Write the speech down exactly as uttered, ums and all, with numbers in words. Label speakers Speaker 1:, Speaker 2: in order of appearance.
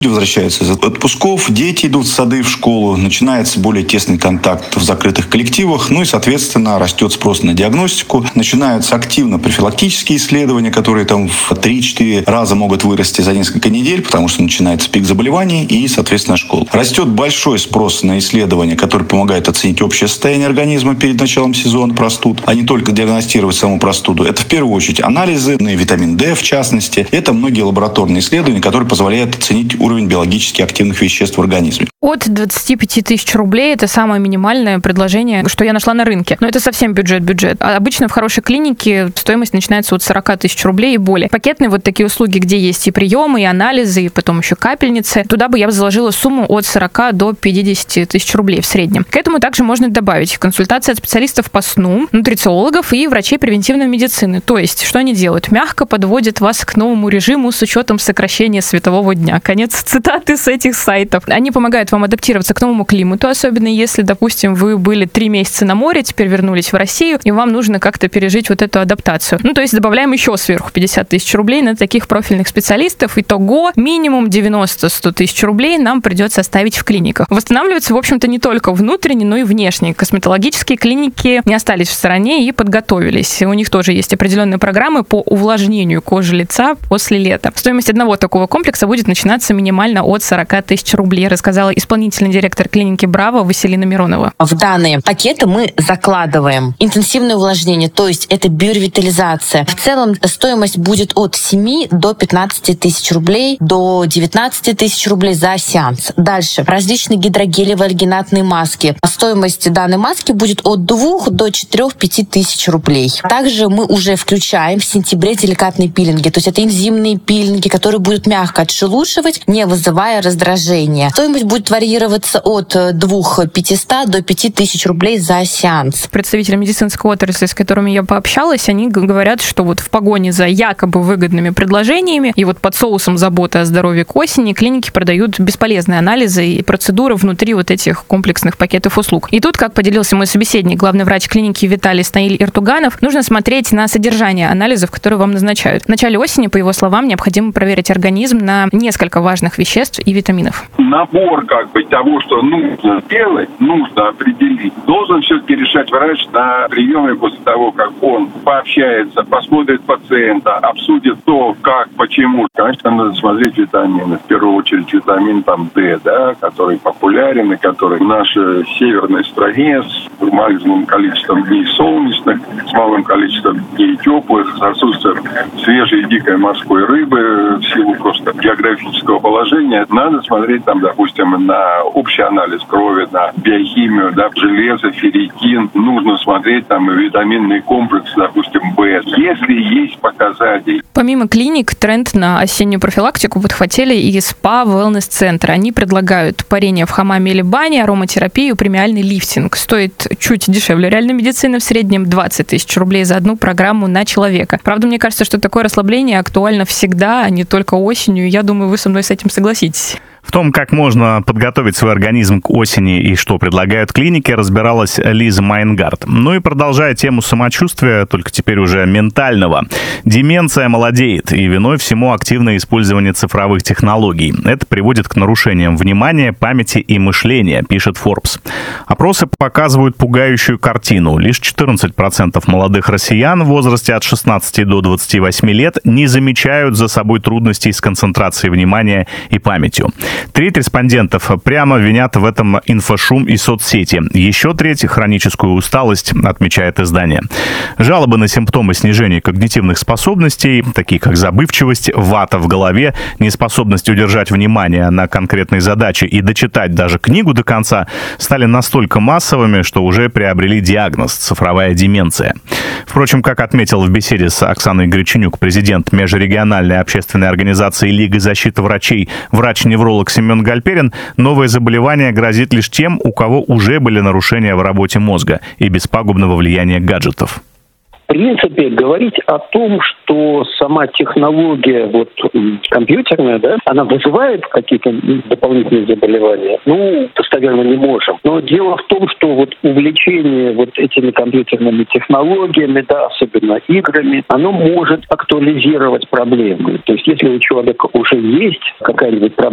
Speaker 1: Люди возвращаются из отпусков, дети идут в сады, в школу, начинается более тесный контакт в закрытых коллективах, ну и, соответственно, растет спрос на диагностику, начинаются активно профилактические исследования, которые там в три-четыре раза могут вырасти за несколько недель, потому что начинается пик заболеваний и, соответственно, школа. Растет большой спрос на исследования, которые помогают оценить общее состояние организма перед началом сезона простуд, а не только диагностировать саму простуду. Это в первую очередь анализы, на витамин D в частности. Это многие лабораторные исследования, которые позволяют оценить уровень уровень биологически активных веществ в организме.
Speaker 2: От двадцати пяти тысяч рублей – это самое минимальное предложение, что я нашла на рынке. Но это совсем бюджет-бюджет. А обычно в хорошей клинике стоимость начинается от сорока тысяч рублей и более. Пакетные вот такие услуги, где есть и приемы, и анализы, и потом еще капельницы. Туда бы я бы заложила сумму от сорока до пятидесяти тысяч рублей в среднем. К этому также можно добавить консультации от специалистов по сну, нутрициологов и врачей превентивной медицины. То есть, что они делают? Мягко подводят вас к новому режиму с учетом сокращения светового дня. Конец цитаты с этих сайтов. Они помогают вам адаптироваться к новому климату, особенно если, допустим, вы были три месяца на море, теперь вернулись в Россию, и вам нужно как-то пережить вот эту адаптацию. Ну, то есть добавляем еще сверху пятьдесят тысяч рублей на таких профильных специалистов. Итого минимум девяносто-сто тысяч рублей нам придется оставить в клиниках. Восстанавливаются, в общем-то, не только внутренне, но и внешне. Косметологические клиники не остались в стороне и подготовились. У них тоже есть определенные программы по увлажнению кожи лица после лета. Стоимость одного такого комплекса будет начинаться минимально от сорока тысяч рублей, рассказала исполнительный директор клиники «Браво» Василина Миронова.
Speaker 3: В данные пакеты мы закладываем интенсивное увлажнение, то есть это биоревитализация. В целом стоимость будет от семи до пятнадцати тысяч рублей до девятнадцати тысяч рублей за сеанс. Дальше различные гидрогелевые альгинатные маски. Стоимость данной маски будет от двух до четырёх-пяти тысяч рублей. Также мы уже включаем в сентябре деликатные пилинги, то есть это энзимные пилинги, которые будут мягко отшелушивать, не вызывая раздражения. Стоимость будет варьироваться от двух тысяч пятисот до пяти тысяч рублей за сеанс.
Speaker 2: Представители медицинской отрасли, с которыми я пообщалась, они говорят, что вот в погоне за якобы выгодными предложениями и вот под соусом заботы о здоровье к осени клиники продают бесполезные анализы и процедуры внутри вот этих комплексных пакетов услуг. И тут, как поделился мой собеседник, главный врач клиники Виталий Иснаиль Иртуганов, нужно смотреть на содержание анализов, которые вам назначают. В начале осени, по его словам, необходимо проверить организм на несколько важных веществ и витаминов.
Speaker 4: Набор как бы того, что нужно сделать, нужно определить, должен все-таки решать врач на приеме после того, как он пообщается, посмотрит пациента, обсудит то, как, почему. Конечно, надо смотреть витамины. В первую очередь витамин там D, да, который популярен и который в нашей северной стране с максимумом количеством дней солнечных, с малым количеством дней теплых, с отсутствием свежей дикой морской рыбы в силу просто географического положения. Надо смотреть там, допустим, на общий анализ крови, на биохимию, да, железо, ферритин. Нужно смотреть там и витаминный комплекс, допустим, В. Если есть показатели.
Speaker 2: Помимо клиник, тренд на осеннюю профилактику подхватили и спа-велнес-центры. Они предлагают парение в хамаме или бане, ароматерапию, премиальный лифтинг. Стоит чуть дешевле реальной медицины, в среднем двадцать тысяч рублей за одну программу на человека. Правда, мне кажется, что такое расслабление актуально всегда, а не только осенью. Я думаю, вы со мной с этим согласитесь.
Speaker 5: В том, как можно подготовить свой организм к осени и что предлагают клиники, разбиралась Лиза Майнгард. Ну и продолжая тему самочувствия, только теперь уже ментального. Деменция молодеет, и виной всему активное использование цифровых технологий. Это приводит к нарушениям внимания, памяти и мышления, пишет Forbes. Опросы показывают пугающую картину. Лишь четырнадцать процентов молодых россиян в возрасте от шестнадцати до двадцати восьми лет не замечают за собой трудностей с концентрацией внимания и памятью. Треть респондентов прямо винят в этом инфошум и соцсети. Еще треть — хроническую усталость, отмечает издание. Жалобы на симптомы снижения когнитивных способностей, такие как забывчивость, вата в голове, неспособность удержать внимание на конкретной задаче и дочитать даже книгу до конца, стали настолько массовыми, что уже приобрели диагноз — цифровая деменция. Впрочем, как отметил в беседе с Оксаной Греченюк президент межрегиональной общественной организации Лига защиты врачей, врач-невролог Семен Гальперин, новое заболевание грозит лишь тем, у кого уже были нарушения в работе мозга и без пагубного влияния гаджетов.
Speaker 6: В принципе, говорить о том, что сама технология вот, компьютерная, да, она вызывает какие-то дополнительные заболевания, ну, достоверно не можем. Но дело в том, что вот увлечение вот этими компьютерными технологиями, да, особенно играми, оно может актуализировать проблемы. То есть, если у человека уже есть какая-нибудь проблема,